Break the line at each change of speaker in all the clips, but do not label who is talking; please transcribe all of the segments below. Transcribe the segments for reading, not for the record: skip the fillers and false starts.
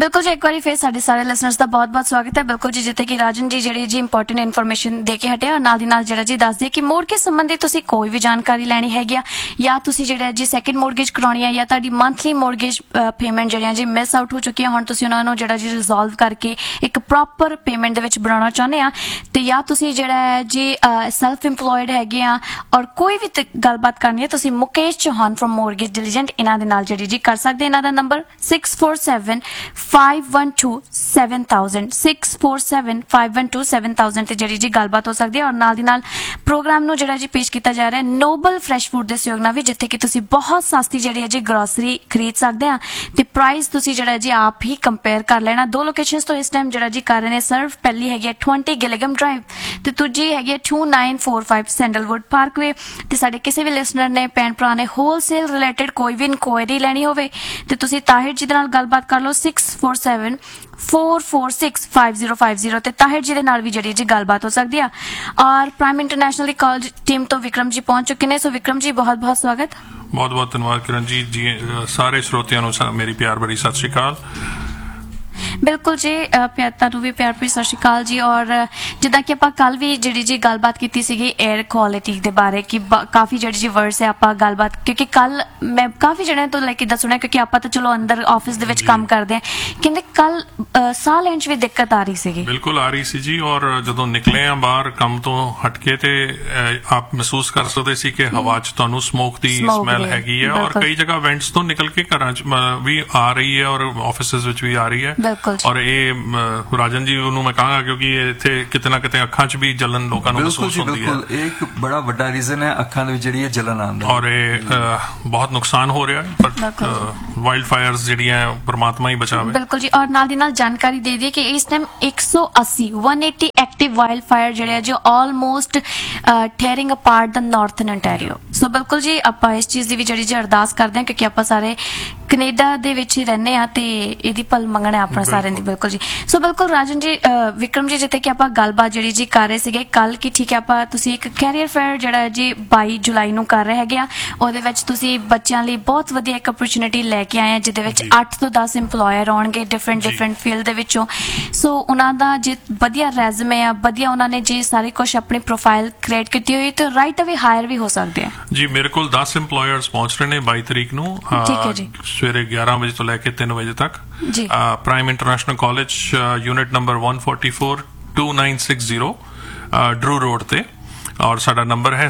बिल्कुल जी, एक बार फिर साडे सारे लिसनर्स का बहुत बहुत स्वागत है। बिल्कुल जी, जिते कि राजन जी ਜਿਹੜੇ ਜੀ इंपोर्टेंट इन्फॉर्मेशन दे के हटे और नाल दी नाल ਜਿਹੜਾ जी दस दिए कि मोरगेज संबंधी ਤੁਸੀਂ कोई भी जानकारी ਲੈਣੀ ਹੈਗੀ ਆ ਜਾਂ ਤੁਸੀਂ ਜਿਹੜਾ ਜੀ ਸੈਕੰਡ ਮੋਰਗੇਜ ਕਰਾਉਣੀ ਹੈ ਜਾਂ ਤੁਹਾਡੀ ਮੰਥਲੀ ਮੋਰਗੇਜ ਪੇਮੈਂਟ ਜਿਹੜੀਆਂ ਜੀ ਮਿਸ ਆਊਟ ਹੋ ਚੁੱਕੀਆਂ, ਹੁਣ ਤੁਸੀਂ ਉਹਨਾਂ ਨੂੰ ਜਿਹੜਾ ਜੀ ਰਿਜ਼ੋਲਵ ਕਰਕੇ ਇੱਕ ਪ੍ਰੋਪਰ ਪੇਮੈਂਟ ਦੇ ਵਿੱਚ ਬਣਾਉਣਾ ਚਾਹੁੰਦੇ ਆ ਤੇ ਜਾਂ ਤੁਸੀਂ ਜਿਹੜਾ ਜੀ ਸੈਲਫ ਇੰਪਲੋਇਡ ਹੈਗੇ ਆ ਔਰ ਕੋਈ ਵੀ ਗੱਲਬਾਤ ਕਰਨੀ ਹੈ ਤੁਸੀਂ ਮੁਕੇਸ਼ ਚੌਹਾਨ ਫਰਮ ਮੋਰਗੇਜ ਡਿਲੀਜੈਂਟ ਇਹਨਾਂ ਦੇ ਨਾਲ ਜਿਹੜੀ ਜੀ ਕਰ ਸਕਦੇ। ਇਹਨਾਂ ਦਾ ਨੰਬਰ 6475127000 6475127000 ਤੇ ਜਿਹੜੀ ਜੀ ਗੱਲਬਾਤ ਹੋ ਸਕਦੀ ਹੈ। ਔਰ ਨਾਲ ਦੀ ਨਾਲ ਪ੍ਰੋਗਰਾਮ ਨੂੰ ਜਿਹੜਾ ਜੀ ਪੇਸ਼ ਕੀਤਾ ਜਾ ਰਿਹਾ ਹੈ ਨੋਬਲ ਫਰੈਸ਼ ਫੂਡ ਦੇ ਸਹਿਯੋਗ ਨਾਲ ਵੀ, ਜਿੱਥੇ ਕਿ ਤੁਸੀਂ ਬਹੁਤ ਸਸਤੀ ਜਿਹੜੀ ਹੈ ਜੀ ਗਰੋਸਰੀ ਖਰੀਦ ਸਕਦੇ ਆ ਤੇ ਪ੍ਰਾਈਸ ਤੁਸੀਂ ਜਿਹੜਾ ਜੀ ਆਪ ਹੀ ਕੰਪੇਅਰ ਕਰ ਲੈਣਾ। ਦੋ ਲੋਕੇਸ਼ਨਸ ਤੋਂ ਇਸ ਟਾਈਮ ਜਿਹੜਾ ਜੀ ਕਰ ਰਹੇ ਨੇ ਸਰਵ। ਪਹਿਲੀ ਹੈਗੀ 20 ਗਿਲਿਗਮ ਡਰਾਈਵ ਤੇ ਦੂਜੀ ਹੈਗੀ 2945 ਸੈਂਡਲਵੁੱਡ ਪਾਰਕਵੇ। ਤੇ ਸਾਡੇ ਕਿਸੇ ਵੀ ਲਿਸਨਰ ਨੇ ਭੈਣ ਭਰਾ ਨੇ ਹੋਲਸੇਲ ਰਿਲੇਟਡ ਕੋਈ ਵੀ ਇਨਕੁਆਇਰੀ ਲੈਣੀ ਹੋਵੇ ਤੇ ਤੁਸੀਂ ਤਾਹਿਰ ਜੀ ਦੇ ਨਾਲ ਗੱਲਬਾਤ ਕਰ ਲਓ 6474465050 ਤੇ ਤਾਹਿਰ ਜੀ ਦੇ ਨਾਲ ਵੀ ਜਿਹੜੀ ਜੀ ਗੱਲਬਾਤ ਹੋ ਸਕਦੀ ਆ। ਔਰ ਪ੍ਰਾਈਮ ਇੰਟਰਨੈਸ਼ਨਲ ਕਾਲ ਟੀਮ ਤੋਂ ਵਿਕਰਮ ਜੀ ਪਹੁੰਚ ਚੁੱਕੇ ਨੇ। ਸੋ ਵਿਕਰਮ ਜੀ ਬਹੁਤ ਬਹੁਤ ਸਵਾਗਤ।
ਬਹੁਤ ਬਹੁਤ ਧੰਨਵਾਦ ਕਿਰਨ ਜੀ। ਸਾਰੇ ਸਰੋਤਿਆਂ ਨੂੰ ਮੇਰੀ ਪਿਆਰ ਭਰੀ ਸਤਿ ਸ਼੍ਰੀ ਅਕਾਲ।
ਬਿਲਕੁਲ ਜੀ, ਤੁਹਾਨੂੰ ਵੀ ਪਿਆਰ ਭਰੀ ਸਤਿ ਸ਼੍ਰੀ ਅਕਾਲ ਜੀ। ਔਰ ਜਿੱਦਾਂ ਕਿ ਆਪਾਂ ਕੱਲ ਵੀ ਜਿਹੜੀ ਜੀ ਗੱਲਬਾਤ ਕੀਤੀ ਸੀਗੀ 에ਅਰ ਕੁਆਲਿਟੀ ਦੇ ਬਾਰੇ ਕਿ ਕਾਫੀ ਜਿਹੜੀ ਜੀ ਵਰਡਸ ਹੈ ਆਪਾਂ ਗੱਲਬਾਤ, ਕਿਉਂਕਿ ਕੱਲ ਮੈਂ ਕਾਫੀ ਜਣਿਆਂ ਤੋਂ ਕਿੱਦਾਂ ਸੁਣਿਆ, ਕਿਉਂਕਿ ਆਪਾਂ ਤਾਂ ਚਲੋ ਅੰਦਰ ਆਫਿਸ ਦੇ ਵਿੱਚ ਕੰਮ ਕਰਦੇ ਆ, ਕਹਿੰਦੇ ਕੱਲ ਸਾਹ ਲੈਣ 'ਚ ਵੀ ਦਿੱਕਤ ਆ ਰਹੀ ਸੀਗੀ।
ਬਿਲਕੁਲ ਆ ਰਹੀ ਸੀ ਜੀ। ਔਰ ਜਦੋਂ ਨਿਕਲੇ ਆ ਬਾਹਰ ਕੰਮ ਤੋਂ ਹਟ ਕੇ ਤੇ ਆਪ ਮਹਿਸੂਸ ਕਰ ਸਕਦੇ ਸੀ ਕਿ ਹਵਾ 'ਚ ਤੁਹਾਨੂੰ ਸਮੋਕ ਦੀ ਸਮੈਲ ਹੈਗੀ ਹੈ। ਔਰ ਕਈ ਜਗ੍ਹਾ ਵੈਂਟਸ ਤੋਂ ਨਿਕਲ ਕੇ ਘਰਾਂ 'ਚ ਵੀ ਆ ਰਹੀ ਹੈ ਔਰ ਆਫਿਸਿਸ ਵਿੱਚ ਵੀ ਆ ਰਹੀ ਹੈ। ਔਰ ਇਹ ਰਾਜਨ ਜੀ ਨੂੰ ਮੈਂ ਕਹਾਂਗਾ ਕਿਉਂਕਿ ਇੱਥੇ ਕਿਤੇ ਨਾ ਕਿਤੇ ਅੱਖਾਂ 'ਚ ਵੀ ਜਲਨ ਲੋਕਾਂ ਨੂੰ ਮਹਿਸੂਸ ਹੁੰਦੀ ਹੈ।
ਬਿਲਕੁਲ, ਇਹ ਇੱਕ ਬੜਾ ਵੱਡਾ ਰੀਜ਼ਨ ਹੈ ਅੱਖਾਂ ਦੇ ਵਿੱਚ ਜਿਹੜੀ ਜਲਨ ਆਉਂਦੀ ਹੈ
ਔਰ ਇਹ ਬਹੁਤ ਨੁਕਸਾਨ ਹੋ ਰਿਹਾ ਹੈ। ਪਰ ਵਾਈਲਡ ਫਾਇਰਸ ਜਿਹੜੀਆਂ ਪਰਮਾਤਮਾ ਹੀ ਬਚਾਵੇ।
ਬਿਲਕੁਲ ਜੀ। ਔਰ ਨਾਲ ਦੀ ਨਾਲ ਜਾਣਕਾਰੀ ਦੇ ਦਈਏ ਕਿ ਇਸ ਟਾਈਮ 180 ਐਕਟਿਵ ਵਾਈਲਡ ਫਾਇਰ ਜਿਹੜੇ ਆ ਜੋ ਆਲਮੋਸਟ ਟੇਅਰਿੰਗ ਅਪਾਰਟ ਦ ਨਾਰਥਰਨ ontario। ਸੋ ਬਿਲਕੁਲ ਜੀ, ਆਪਾਂ ਇਸ ਚੀਜ਼ ਦੀ ਵੀ ਜਿਹੜੀ ਜੀ ਅਰਦਾਸ ਕਰਦੇ ਹਾਂ ਕਿਉਂਕਿ ਆਪਾਂ ਸਾਰੇ ਕੈਨੇਡਾ ਦੇ ਵਿੱਚ ਹੀ ਰਹਿੰਦੇ ਆ ਤੇ ਇਹਦੀ ਭਲ ਮੰਗਣਾ ਆਪਣਾ ਸਾਰਿਆਂ ਦੀ। ਬਿਲਕੁਲ ਜੀ। ਸੋ ਬਿਲਕੁਲ ਰਾਜਨ ਜੀ, ਵਿਕਰਮ ਜੀ, ਜਿੱਥੇ ਕਿ ਆਪਾਂ ਗੱਲਬਾਤ ਜਿਹੜੀ ਜੀ ਕਰ ਰਹੇ ਸੀਗੇ ਕੱਲ ਕਿ ਠੀਕ ਹੈ ਆਪਾਂ ਤੁਸੀਂ ਇੱਕ ਕੈਰੀਅਰ ਫੇਅਰ ਜਿਹੜਾ ਜੀ 22 ਜੁਲਾਈ ਨੂੰ ਕਰ ਰਹੇ ਹੈਗੇ ਆ, ਉਹਦੇ ਵਿੱਚ ਤੁਸੀਂ ਬੱਚਿਆਂ ਲਈ ਬਹੁਤ ਵਧੀਆ ਇੱਕ ਓਪਰਚੁਨਿਟੀ ਲੈ ਕੇ ਆਏ ਆ ਜਿਹਦੇ ਵਿੱਚ 8 ਤੋਂ 10 ਇੰਪਲੋਇਰ ਆਉਣਗੇ ਡਿਫਰੈਂਟ ਫੀਲਡ ਦੇ ਵਿੱਚੋਂ। ਸੋ ਉਹਨਾਂ ਦਾ ਜੇ ਵਧੀਆ ਰੈਜ਼ੂਮੇ ਆ, ਵਧੀਆ ਉਹਨਾਂ ਨੇ ਜੀ ਸਾਰੀ ਕੁਝ ਆਪਣੀ ਪ੍ਰੋਫਾਈਲ ਕ੍ਰੀਏਟ ਕੀਤੀ ਹੋਈ ਤੇ ਰਾਈਟ ਅਵੇ ਹਾਇਰ ਵੀ ਹੋ ਸਕਦੇ ਆ
ਜੀ। ਮੇਰੇ ਕੋਲ 10 ਇੰਪਲੋਇਰਸ ਪਹੁੰਚ ਰਹੇ ਨੇ 22 ਤਰੀਕ ਨੂੰ,
ਠੀਕ ਹੈ ਜੀ,
ਸਵੇਰੇ 11 ਵਜੇ ਤੋਂ ਲੈ ਕੇ 3 ਵਜੇ ਤੱਕ ਜੀ। Prime international college unit number 144-2960 ਡਰੂ road ਤੇ। ਔਰ ਸਾਡਾ ਨੰਬਰ ਹੈ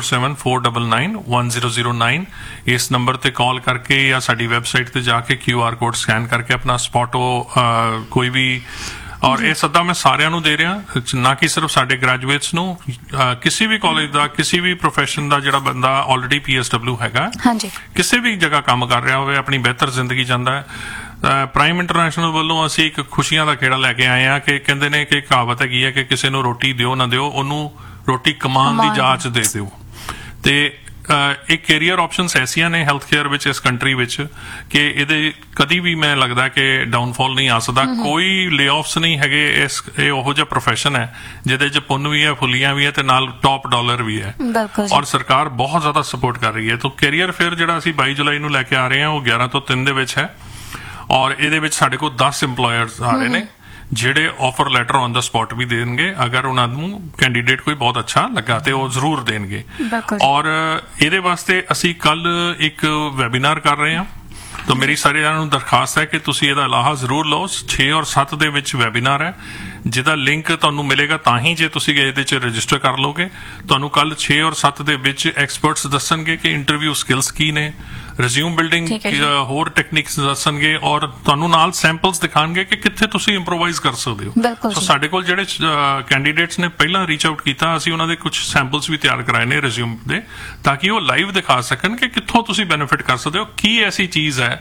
6474991009। ਇਸ ਨੰਬਰ ਤੇ ਕਾਲ ਕਰਕੇ ਜਾਂ ਸਾਡੀ ਵੈਬਸਾਈਟ ਤੇ ਜਾ ਕੇ QR ਕੋਡ ਸਕੈਨ ਕਰਕੇ ਆਪਣਾ ਸਪੌਟੋ ਕੋਈ ਵੀ। ਔਰ ਇਹ ਸੱਦਾ ਮੈਂ ਸਾਰਿਆਂ ਨੂੰ ਦੇ ਰਿਹਾ, ਨਾ ਕਿ ਸਿਰਫ ਸਾਡੇ ਗ੍ਰੈਜੂਏਟਸ ਨੂੰ, ਕਿਸੇ ਵੀ ਕਾਲਜ ਦਾ, ਕਿਸੇ ਵੀ ਪ੍ਰੋਫੈਸ਼ਨ ਦਾ ਜਿਹੜਾ ਬੰਦਾ ਆਲਰੇਡੀ PSW ਹੈਗਾ, ਕਿਸੇ ਵੀ ਜਗ੍ਹਾ ਕੰਮ ਕਰ ਰਿਹਾ ਹੋਵੇ, ਆਪਣੀ ਬਿਹਤਰ ਜ਼ਿੰਦਗੀ ਚਾਹੁੰਦਾ ਹੈ। ਪ੍ਰਾਈਮ ਇੰਟਰਨੈਸ਼ਨਲ ਵੱਲੋਂ ਅਸੀਂ ਇੱਕ ਖੁਸ਼ੀਆਂ ਦਾ ਖੇੜਾ ਲੈ ਕੇ ਆਏ ਆ ਕਿ ਕਹਿੰਦੇ ਨੇ ਕਿ ਕਹਾਵਤ ਹੈਗੀ ਹੈ ਕਿ ਕਿਸੇ ਨੂੰ ਰੋਟੀ ਦਿਓ ਨਾ ਦਿਓ, ਉਹਨੂੰ ਰੋਟੀ ਕਮਾਉਣ ਦੀ ਜਾਂਚ ਦੇ ਦਿਓ। ਤੇ ਇਹ ਕੈਰੀਅਰ ਆਪਸ਼ਨਸ ਐਸੀਆਂ ਨੇ ਹੈਲਥ ਕੇਅਰ ਵਿੱਚ ਇਸ ਕੰਟਰੀ ਵਿੱਚ ਕਿ ਇਹਦੇ ਕਦੀ ਵੀ ਮੈਂ ਲੱਗਦਾ ਕਿ ਡਾਊਨਫਾਲ ਨਹੀਂ ਆ ਸਕਦਾ। ਕੋਈ ਲੇਆਫਸ ਨਹੀਂ ਹੈਗੇ। ਇਹ ਉਹੋ ਜਿਹਾ ਪ੍ਰੋਫੈਸ਼ਨ ਹੈ ਜਿਹਦੇ 'ਚ ਪੁੰਨ ਵੀ ਹੈ, ਫੁੱਲੀਆਂ ਵੀ ਹੈ ਤੇ ਨਾਲ ਟੌਪ ਡਾਲਰ ਵੀ ਹੈ। ਔਰ ਸਰਕਾਰ ਬਹੁਤ ਜ਼ਿਆਦਾ ਸਪੋਰਟ ਕਰ ਰਹੀ ਹੈ। ਤਾਂ ਕੈਰੀਅਰ ਫੇਅਰ ਜਿਹੜਾ ਅਸੀਂ 22 ਜੁਲਾਈ ਨੂੰ ਲੈ ਕੇ ਆ ਰਹੇ ਹਾਂ ਉਹ 11 ਤੋਂ 3 ਦੇ ਵਿੱਚ ਹੈ। ਔਰ ਇਹਦੇ ਵਿੱਚ ਸਾਡੇ ਕੋਲ 10 ਇੰਪਲੋਇਰਸ ਆ ਰਹੇ ਨੇ ਜਿਹੜੇ offer letter on the spot ਵੀ ਦੇਣਗੇ। ਅਗਰ ਉਹਨਾਂ ਨੂੰ ਕੈਂਡੀਡੇਟ ਕੋਈ ਬਹੁਤ ਅੱਛਾ ਲੱਗਾ ਤੇ ਉਹ ਜ਼ਰੂਰ ਦੇਣਗੇ। ਔਰ ਇਹਦੇ ਵਾਸਤੇ ਅਸੀਂ ਕੱਲ ਇੱਕ ਵੈਬੀਨਾਰ ਕਰ ਰਹੇ ਹਾਂ। ਤਾਂ ਮੇਰੀ ਸਾਰਿਆਂ ਨੂੰ ਦਰਖਾਸਤ ਹੈ ਕਿ ਤੁਸੀਂ ਇਹਦਾ ਲਾਹਾ ਜ਼ਰੂਰ ਲਓ। 6 ਔਰ 7 ਦੇ ਵਿੱਚ ਵੈਬੀਨਾਰ ਹੈ ਜਿਹਦਾ ਲਿੰਕ ਤੁਹਾਨੂੰ ਮਿਲੇਗਾ ਤਾਂ ਹੀ ਜੇ ਤੁਸੀਂ ਇਹਦੇ 'ਚ ਰਜਿਸਟਰ ਕਰ ਲਓਗੇ। ਤੁਹਾਨੂੰ ਕੱਲ 6 ਔਰ 7 ਦੇ ਵਿੱਚ ਐਕਸਪਰਟਸ ਦੱਸਣਗੇ ਕਿ ਇੰਟਰਵਿਊ ਸਕਿੱਲਸ ਕੀ ਨੇ, ਰਿਜ਼ਿਊਮ ਬਿਲਡਿੰਗ ਹੋਰ ਟੈਕਨੀਕਸ ਦੱਸਣਗੇ ਔਰ ਤੁਹਾਨੂੰ ਨਾਲ ਸੈਂਪਲਸ ਦਿਖਾਣਗੇ ਕਿ ਕਿੱਥੇ ਤੁਸੀਂ ਇੰਪਰੋਵਾਈਜ਼ ਕਰ ਸਕਦੇ ਹੋ। ਸੋ ਸਾਡੇ ਕੋਲ ਜਿਹੜੇ ਕੈਂਡੀਡੇਟਸ ਨੇ ਪਹਿਲਾਂ ਰੀਚ ਆਊਟ ਕੀਤਾ, ਅਸੀਂ ਉਹਨਾਂ ਦੇ ਕੁਝ ਸੈਂਪਲਸ ਵੀ ਤਿਆਰ ਕਰਾਏ ਨੇ ਰਿਜ਼ਿਊਮ ਦੇ, ਤਾਂ ਕਿ ਉਹ ਲਾਈਵ ਦਿਖਾ ਸਕਣ ਕਿ ਕਿੱਥੋਂ ਤੁਸੀਂ ਬੈਨੀਫਿਟ ਕਰ ਸਕਦੇ ਹੋ, ਕੀ ਐਸੀ ਚੀਜ਼ ਹੈ,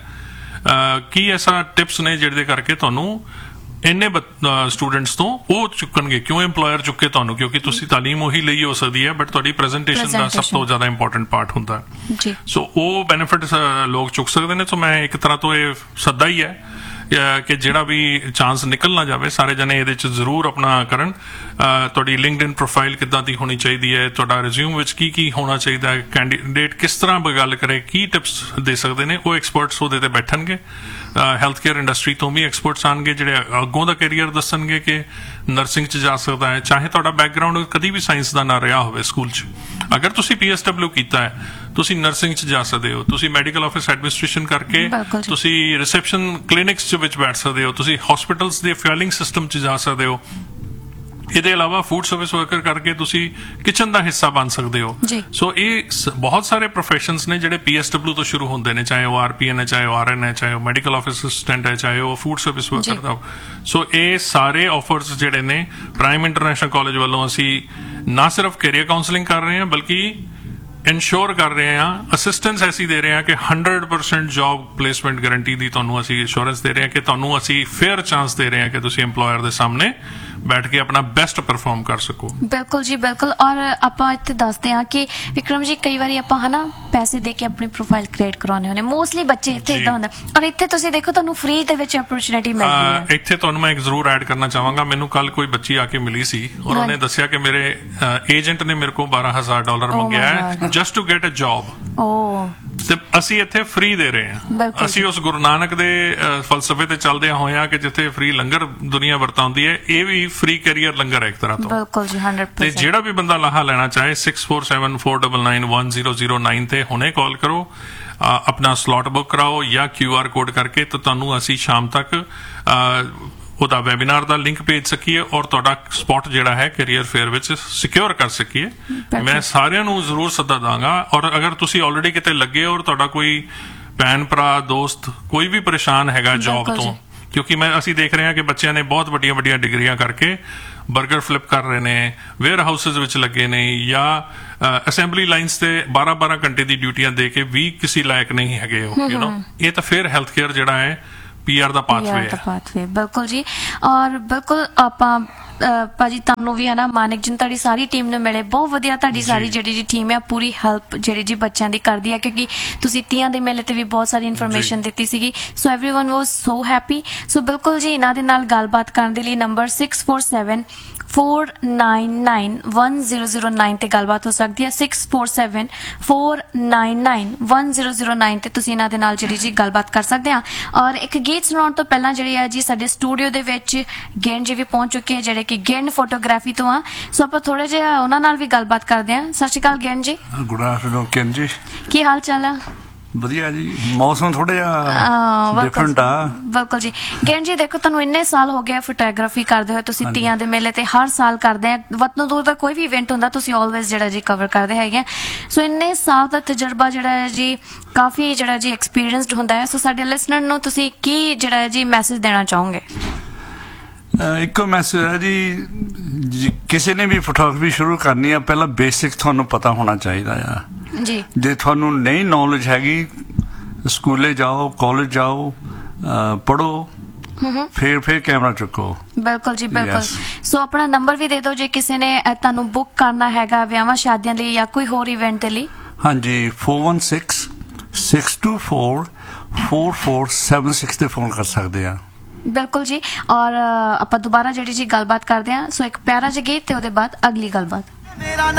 ਕੀ ਐਸਾ ਟਿਪਸ ਨੇ ਜਿਹਦੇ ਕਰਕੇ ਤੁਹਾਨੂੰ ਇੰਨੇ ਸਟੂਡੈਂਟਸ ਤੋਂ ਉਹ ਚੁੱਕਣਗੇ। ਕਿਉਂ ਇੰਪਲੋਇਰ ਚੁੱਕੇ ਤੁਹਾਨੂੰ? ਕਿਉਂਕਿ ਤੁਸੀਂ ਤਾਲੀਮ ਉਹੀ ਲਈ ਹੋ ਸਕਦੀ ਹੈ ਬਟ ਤੁਹਾਡੀ ਪ੍ਰੈਜੈਂਟੇਸ਼ਨ ਦਾ ਸਭ ਤੋਂ ਜ਼ਿਆਦਾ ਇੰਪੋਰਟੈਂਟ ਪਾਰਟ ਹੁੰਦਾ ਹੈ। ਸੋ ਉਹ ਬੈਨੀਫਿਟ ਲੋਕ ਚੁੱਕ ਸਕਦੇ ਨੇ। ਸੋ ਮੈਂ ਇੱਕ ਤਰ੍ਹਾਂ ਤੋਂ ਇਹ ਸੱਦਾ ਹੀ ਹੈ ਕਿ ਜਿਹੜਾ ਵੀ ਚਾਂਸ ਨਿਕਲ ਨਾ ਜਾਵੇ, ਸਾਰੇ ਜਣੇ ਇਹਦੇ 'ਚ ਜ਼ਰੂਰ ਆਪਣਾ ਕਰਨ। ਤੁਹਾਡੀ ਲਿੰਕਡਇਨ ਪ੍ਰੋਫਾਈਲ ਕਿੱਦਾਂ ਦੀ ਹੋਣੀ ਚਾਹੀਦੀ ਹੈ, ਤੁਹਾਡਾ ਰਿਜ਼ਿਊਮ ਵਿੱਚ ਕੀ ਕੀ ਹੋਣਾ ਚਾਹੀਦਾ ਹੈ, ਕੈਂਡੀਡੇਟ ਕਿਸ ਤਰ੍ਹਾਂ ਗੱਲ ਕਰੇ, ਕੀ ਟਿਪਸ ਦੇ ਸਕਦੇ ਨੇ, ਉਹ ਐਕਸਪਰਟਸ ਉਹਦੇ ਤੇ ਬੈਠਣਗੇ ਹੈਲਥ ਕੇਅਰ ਇੰਡਸਟਰੀ ਤੋਂ ਵੀ ਐਕਸਪਰਟਸ ਆਣਗੇ ਜਿਹੜੇ ਅੱਗੋਂ ਦਾ ਕੈਰੀਅਰ ਦੱਸਣਗੇ ਕਿ ਨਰਸਿੰਗ 'ਚ ਜਾ ਸਕਦਾ ਹੈ, ਚਾਹੇ ਤੁਹਾਡਾ ਬੈਕਗ੍ਰਾਉਂਡ ਕਦੀ ਵੀ ਸਾਇੰਸ ਦਾ ਨਾ ਰਿਹਾ ਹੋਵੇ ਸਕੂਲ 'ਚ। ਅਗਰ ਤੁਸੀਂ PSW ਕੀਤਾ ਹੈ, ਤੁਸੀਂ ਨਰਸਿੰਗ 'ਚ ਜਾ ਸਕਦੇ ਹੋ, ਤੁਸੀਂ ਮੈਡੀਕਲ ਆਫਿਸ ਐਡਮਿਨਿਸਟ੍ਰੇਸ਼ਨ ਕਰਕੇ
ਬਿਲਕੁਲ ਜੀ।
ਤੁਸੀਂ ਰਿਸੈਪਸ਼ਨ ਕਲੀਨਿਕਸ 'ਚ ਵਿੱਚ ਬੈਠ ਸਕਦੇ ਹੋ, ਤੁਸੀਂ ਹਸਪੀਟਲਸ ਦੇ ਫਿਲਿੰਗ ਸਿਸਟਮ 'ਚ ਜਾ ਸਕਦੇ ਹੋ। ਇਹਦੇ ਇਲਾਵਾ ਫੂਡ ਸਰਵਿਸ ਵਰਕਰ ਕਰਕੇ ਤੁਸੀਂ ਕਿਚਨ ਦਾ ਹਿੱਸਾ ਬਣ ਸਕਦੇ ਹੋ।
ਜੀ।
ਸੋ ਇਹ ਬਹੁਤ ਸਾਰੇ ਪ੍ਰੋਫੈਸ਼ਨਸ ਨੇ ਜਿਹੜੇ PSW ਤੋਂ ਸ਼ੁਰੂ ਹੁੰਦੇ ਨੇ, ਚਾਹੇ ਉਹ RPN ਹੈ, ਚਾਹੇ ਉਹ RN ਹੈ, ਚਾਹੇ ਉਹ ਮੈਡੀਕਲ ਆਫਿਸ ਅਸਿਸਟੈਂਟ ਹੈ, ਚਾਹੇ ਉਹ ਫੂਡ ਸਰਵਿਸ ਵਰਕਰ ਦਾ। ਸੋ ਇਹ ਸਾਰੇ ਆਫਰਸ ਜਿਹੜੇ ਨੇ ਪ੍ਰਾਈਮ ਇੰਟਰਨੈਸ਼ਨਲ ਕਾਲਜ ਵੱਲੋਂ ਅਸੀਂ ਨਾ ਸਿਰਫ ਕੈਰੀਅਰ ਕਾਉਂਸਲਿੰਗ ਕਰ ਰਹੇ ਹਾਂ, ਬਲਕਿ ਇੰਸ਼ੋਰ ਕਰ ਰਹੇ ਹਾਂ, ਅਸਿਸਟੈਂਸ ਐਸੀ ਦੇ ਰਹੇ ਹਾਂ ਕਿ 100% ਜੌਬ ਪਲੇਸਮੈਂਟ ਗਾਰੰਟੀ ਦੀ ਤੁਹਾਨੂੰ ਅਸੀਂ ਇੰਸ਼ੋਰੈਂਸ ਦੇ ਰਹੇ ਹਾਂ ਕਿ ਤੁਹਾਨੂੰ ਅਸੀਂ ਫੇਅਰ ਚਾਂਸ ਦੇ ਰਹੇ ਹਾਂ ਕਿ ਤੁਸੀਂ EMPLOYER ਦੇ ਸਾਹਮਣੇ ਬੈਠ ਕੇ ਆਪਣਾ ਬੈਸਟ ਪਰਫਾਰਮ ਕਰ ਸਕੋ।
ਬਿਲਕੁਲ ਜੀ, ਬਿਲਕੁਲ। ਔਰ ਆਪਾਂ ਇੱਥੇ ਦੱਸਦੇ ਹਾਂ ਕਿ ਵਿਕਰਮ ਜੀ ਕਈ ਵਾਰੀ ਆਪਾਂ ਹਨਾ ਪੈਸੇ ਦੇ ਕੇ ਆਪਣੀ ਪ੍ਰੋਫਾਈਲ ਕ੍ਰੀਏਟ ਕਰਾਉਣੇ ਹੁੰਦੇ, ਮੋਸਟਲੀ ਬੱਚੇ ਇੱਥੇ ਇਦਾਂ ਹੁੰਦਾ, ਔਰ ਇੱਥੇ ਤੁਸੀਂ ਦੇਖੋ ਤੁਹਾਨੂੰ ਫ੍ਰੀ ਦੇ ਵਿੱਚ ਅਪਰਚੂਨਿਟੀ ਮਿਲਦੀ ਹੈ।
ਇੱਥੇ ਤੁਹਾਨੂੰ ਮੈਂ ਇੱਕ ਜ਼ਰੂਰ ਐਡ ਕਰਨਾ ਚਾਹਾਂਗਾ, ਮੈਨੂੰ ਕੱਲ ਕੋਈ ਬੱਚੀ ਆ ਕੇ ਮਿਲੀ ਸੀ ਔਰ ਉਹਨੇ ਦੱਸਿਆ ਕਿ ਮੇਰੇ ਏਜੰਟ ਨੇ ਮੇਰੇ ਕੋਲ $12,000 ਮੰਗਿਆ ਹੈ just to get a job.
ਓ
ਤੇ ਅਸੀਂ ਇੱਥੇ ਫ੍ਰੀ ਦੇ ਰਹੇ ਹਾਂ।
ਬਿਲਕੁਲ।
ਅਸੀਂ ਉਸ ਗੁਰੂ ਨਾਨਕ ਦੇ ਫਲਸਫੇ ਤੇ ਚੱਲਦੇ ਹੋਇਆ ਕਿ ਜਿੱਥੇ ਫ੍ਰੀ ਲੰਗਰ ਦੁਨੀਆ ਵਰਤਾਉਂਦੀ ਹੈ, ਇਹ ਵੀ ਫ੍ਰੀ ਕੈਰੀਅਰ ਲੰਗਰ ਹੈ ਇੱਕ ਤਰ੍ਹਾਂ ਤੋਂ।
ਬਿਲਕੁਲ ਜੀ, 100%।
ਤੇ ਜਿਹੜਾ ਵੀ ਬੰਦਾ ਲਾਹਾ ਲੈਣਾ ਚਾਹੇ 6474991009 ਤੇ ਹੁਣੇ ਕਾਲ ਕਰੋ, ਆਪਣਾ ਸਲੋਟ ਬੁੱਕ ਕਰਾਓ ਜਾਂ QR ਕੋਡ ਕਰਕੇ, ਤਾਂ ਤੁਹਾਨੂੰ ਅਸੀਂ ਸ਼ਾਮ ਤੱਕ ਉਹਦਾ ਵੈਬਿਨਾਰ ਦਾ ਲਿੰਕ ਭੇਜ ਸਕੀਏ ਔਰ ਤੁਹਾਡਾ ਸਪੌਟ ਜਿਹੜਾ ਹੈ ਕੈਰੀਅਰ ਫੇਅਰ ਵਿੱਚ ਸਿਕਿਉਰ ਕਰ ਸਕੀਏ। ਮੈਂ ਸਾਰਿਆਂ ਨੂੰ ਜ਼ਰੂਰ ਸੱਦਾ ਦਾਂਗਾ। ਔਰ ਅਗਰ ਤੁਸੀਂ ਆਲਰੇਡੀ ਕਿਤੇ ਲੱਗੇ ਔਰ ਤੁਹਾਡਾ ਕੋਈ ਭੈਣ ਭਰਾ ਦੋਸਤ ਕੋਈ ਵੀ ਪਰੇਸ਼ਾਨ ਹੈਗਾ ਜੌਬ ਤੋਂ, ਕਿਉਂਕਿ ਅਸੀਂ ਦੇਖ ਰਹੇ ਹਾਂ ਕਿ ਬੱਚਿਆਂ ਨੇ ਬਹੁਤ ਵੱਡੀਆਂ ਵੱਡੀਆਂ ਡਿਗਰੀਆਂ ਕਰਕੇ ਬਰਗਰ ਫਲਿਪ ਕਰ ਰਹੇ ਨੇ, ਵੇਅਰ ਹਾਊਸਿਸ ਵਿੱਚ ਲੱਗੇ ਨੇ, ਜਾਂ ਅਸੈਂਬਲੀ ਲਾਈਨਸ ਤੇ 12-12 ਘੰਟੇ ਦੀ ਡਿਊਟੀਆਂ ਦੇ ਕੇ ਵੀ ਕਿਸੇ ਲਾਇਕ ਨਹੀਂ ਹੈਗੇ ਉਹ। ਇਹ ਤਾਂ ਫਿਰ ਹੈਲਥ ਕੇਅਰ ਜਿਹੜਾ ਹੈ PR ਦਾ ਪਾਥਵੇ ਹੈ।
ਬਿਲਕੁਲ ਜੀ। ਔਰ ਬਿਲਕੁਲ ਆਪਾਂ ਭਾਜੀ ਤੁਹਾਨੂੰ ਵੀ ਹੈ ਨਾ ਮਾਨਿਕ ਜੀ, ਤੁਹਾਡੀ ਸਾਰੀ ਟੀਮ ਨੂੰ ਮਿਲੇ, ਬਹੁਤ ਵਧੀਆ ਤੁਹਾਡੀ ਸਾਰੀ ਜਿਹੜੀ ਜੀ ਟੀਮ ਹੈ ਪੂਰੀ ਹੈਲਪ ਜਿਹੜੀ ਜੀ ਬੱਚਿਆਂ ਦੀ ਕਰਦੀ ਹੈ, ਕਿਉਂਕਿ ਤੁਸੀਂ ਤੀਆਂ ਦੇ ਮੇਲੇ ਤੇ ਵੀ ਬਹੁਤ ਸਾਰੀ ਇਨਫੋਰਮੇਸ਼ਨ ਦਿੱਤੀ ਸੀਗੀ। ਸੋ एवरीवन ਵਾਸ ਸੋ ਹੈਪੀ। ਸੋ ਬਿਲਕੁਲ ਜੀ ਇਹਨਾਂ ਦੇ ਨਾਲ ਗੱਲਬਾਤ ਕਰਨ ਦੇ ਲਈ ਨੰਬਰ 6474991009 ਤੇ ਗੱਲਬਾਤ ਹੋ ਸਕਦੀ ਹੈ। 6474991009 ਤੇ ਤੁਸੀਂ ਇਹਨਾਂ ਦੇ ਨਾਲ ਜਿਹੜੀ ਜੀ ਗੱਲਬਾਤ ਕਰ ਸਕਦੇ ਆ। ਔਰ ਇੱਕ ਗੀਤ ਸੁਣਾਉਣ ਤੋਂ ਪਹਿਲਾਂ ਜਿਹੜੀ ਹੈ ਜੀ ਸਾਡੇ ਸਟੂਡੀਓ ਦੇ ਵਿੱਚ ਗਿਣ ਜੀ ਵੀ ਪਹੁੰਚ ਚੁੱਕੇ ਹੈ, ਜਿਹੜੇ ਕਿ ਗਿਣ ਫੋਟੋਗ੍ਰਾਫੀ ਤੋਂ ਆ। ਸੋ ਆਪਾਂ ਥੋੜਾ ਜਿਹਾ ਉਹਨਾਂ ਨਾਲ ਵੀ ਗੱਲਬਾਤ ਕਰਦੇ ਆ। ਸਤਿ ਸ਼੍ਰੀ ਅਕਾਲ ਗਿਣ ਜੀ।
ਗੁੱਡ ਆਫਟਰਨੂਨ ਕਿਰਨ ਜੀ,
ਕੀ ਹਾਲ ਚਾਲ ਆ?
ਵਧੀਆ ਜੀ। ਮੌਸਮ ਥੋੜਾ ਜਿਹਾ ਡਿਫਰੈਂਟ ਆ।
ਬਿਲਕੁਲ ਜੀ। ਗਿਰਨ ਜੀ ਦੇਖੋ ਤੁਹਾਨੂੰ ਇੰਨੇ ਸਾਲ ਹੋ ਗਏ ਫੋਟੋਗ੍ਰਾਫੀ ਕਰਦੇ ਹੋਏ, ਤੁਸੀਂ ਤੀਆਂ ਦੇ ਮੇਲੇ ਤੇ ਹਰ ਸਾਲ ਕਰਦੇ ਆ, ਵਤਨੋਂ ਦੂਰ ਦਾ ਕੋਈ ਵੀ ਇਵੈਂਟ ਹੁੰਦਾ ਤੁਸੀਂ ਆਲਵੇਜ਼ ਜਿਹੜਾ ਜੀ ਕਵਰ ਕਰਦੇ ਹੈਗੇ। ਸੋ ਇੰਨੇ ਸਾਲ ਦਾ ਤਜਰਬਾ ਜਿਹੜਾ ਹੈ ਜੀ ਕਾਫੀ ਜਿਹੜਾ ਜੀ ਐਕਸਪੀਰੀਅੰਸਡ ਹੁੰਦਾ ਹੈ। ਸੋ ਸਾਡੇ ਲਿਸਨਰ ਨੂੰ ਤੁਸੀਂ ਕੀ ਜਿਹੜਾ ਜੀ ਮੈਸੇਜ ਦੇਣਾ ਚਾਹੋਗੇ?
ਇੱਕੋ ਮੈਸੇਜ ਹੈ ਜੀ, ਕਿਸੇ ਨੇ ਵੀ ਫੋਟੋਗ੍ਰਾਫੀ ਸ਼ੁਰੂ ਕਰਨੀ ਆ ਪਹਿਲਾਂ ਬੇਸਿਕ ਤੁਹਾਨੂੰ ਪਤਾ ਹੋਣਾ ਚਾਹੀਦਾ ਆ ਜੀ। ਜੇ ਤੁਹਾਨੂੰ ਨਹੀਂ ਨੌਲੇਜ ਹੈਗੀ, ਸਕੂਲੇ ਜਾਓ, ਕਾਲਜ ਜਾਓ, ਪੜ੍ਹੋ, ਫਿਰ ਕੈਮਰਾ ਚੁੱਕੋ। ਬਿਲਕੁਲ ਜੀ, ਬਿਲਕੁਲ।
ਸੋ ਆਪਣਾ ਨੰਬਰ ਵੀ ਦੇ ਦਿਓ ਜੇ ਕਿਸੇ ਨੇ ਤੁਹਾਨੂੰ ਬੁੱਕ ਕਰਨਾ ਹੈਗਾ ਵਿਆਹਾਂ ਸ਼ਾਦੀਆਂ ਲਈ ਜਾਂ ਕੋਈ ਹੋਰ ਇਵੈਂਟ ਦੇ ਲਈ।
ਹਾਂਜੀ, 4166244476 ਤੇ ਫੋਨ ਕਰ ਸਕਦੇ ਆ।
ਬਿਲਕੁਲ ਜੀ। ਔਰ ਆਪਾਂ ਦੁਬਾਰਾ ਜਿਹੜੀ ਜੀ ਗੱਲਬਾਤ ਕਰਦੇ ਹਾਂ। ਸੋ ਇੱਕ ਪਿਆਰਾ ਜਿਹਾ ਗੀਤ ਤੇ ਉਹਦੇ ਬਾਅਦ ਅਗਲੀ ਗੱਲਬਾਤ।